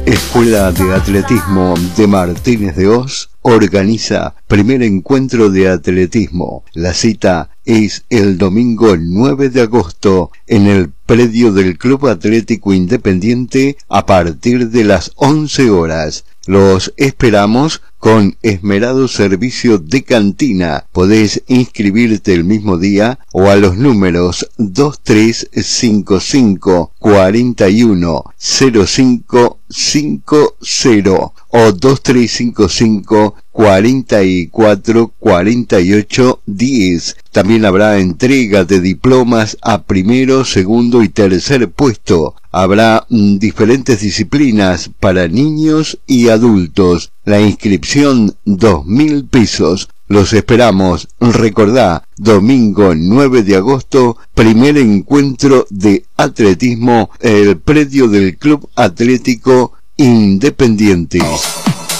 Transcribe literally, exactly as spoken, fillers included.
Escuela de Atletismo de Martínez de Hoz organiza primer encuentro de atletismo. La cita es el domingo nueve de agosto en el predio del Club Atlético Independiente a partir de las once horas. Los esperamos con esmerado servicio de cantina. Podés inscribirte el mismo día o a los números dos tres cinco cinco, cuatro uno, cero cinco cinco cero o dos tres cinco cinco, cuatro cuatro, cuatro ocho, diez. También habrá entrega de diplomas a primero, segundo y tercer puesto. Habrá mm, diferentes disciplinas para niños y adultos. La inscripción, dos mil pesos. Los esperamos. Recordá, domingo nueve de agosto, primer encuentro de atletismo en el predio del Club Atlético Independiente.